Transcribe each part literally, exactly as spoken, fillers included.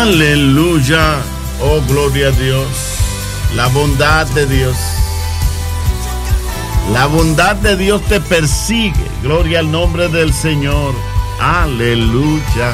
Aleluya. Oh, gloria a Dios. La bondad de Dios. La bondad de Dios te persigue. Gloria al nombre del Señor. Aleluya.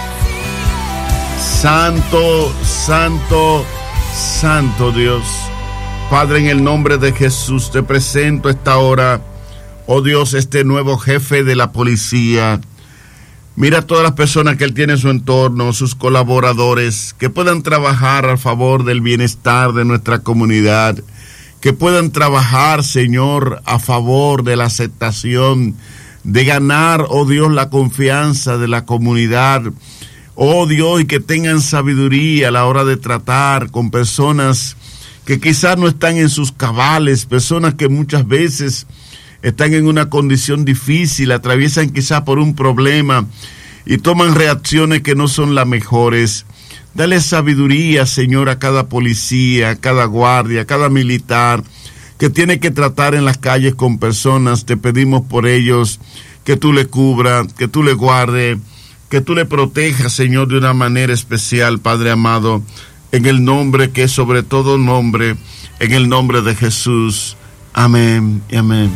Santo, santo, santo Dios. Padre, en el nombre de Jesús te presento esta hora, oh Dios, este nuevo jefe de la policía. Mira a todas las personas que él tiene en su entorno, sus colaboradores, que puedan trabajar a favor del bienestar de nuestra comunidad, que puedan trabajar, Señor, a favor de la aceptación, de ganar, oh Dios, la confianza de la comunidad. Oh Dios, y que tengan sabiduría a la hora de tratar con personas que quizás no están en sus cabales, personas que muchas veces están en una condición difícil, atraviesan quizás por un problema y toman reacciones que no son las mejores. Dale sabiduría, Señor, a cada policía, a cada guardia, a cada militar que tiene que tratar en las calles con personas. Te pedimos por ellos que tú le cubras, que tú le guardes, que tú le protejas, Señor, de una manera especial, Padre amado, en el nombre que es sobre todo nombre, en el nombre de Jesús. Amén y amén.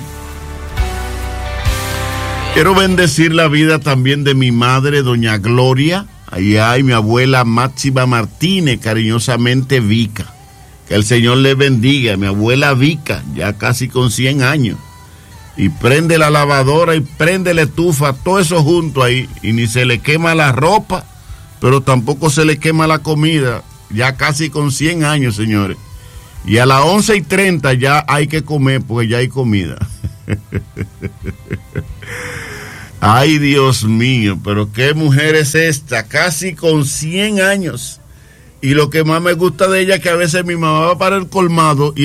Quiero bendecir la vida también de mi madre, doña Gloria, allá, y mi abuela Máxima Martínez, cariñosamente Vica. Que el Señor le bendiga. Mi abuela Vica, ya casi con cien años. Y prende la lavadora y prende la estufa, todo eso junto ahí, y ni se le quema la ropa, pero tampoco se le quema la comida, ya casi con cien años, señores. Y a las once y treinta ya hay que comer, porque ya hay comida. Ay, Dios mío, pero qué mujer es esta, casi con cien años. Y lo que más me gusta de ella es que a veces mi mamá va para el colmado y